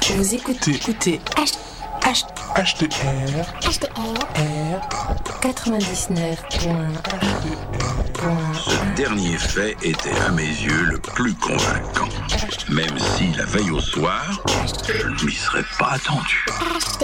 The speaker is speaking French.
Vous écoutez HDR 99. Ce dernier fait était à mes yeux le plus convaincant. Même si la veille au soir, je ne m'y serais pas attendu.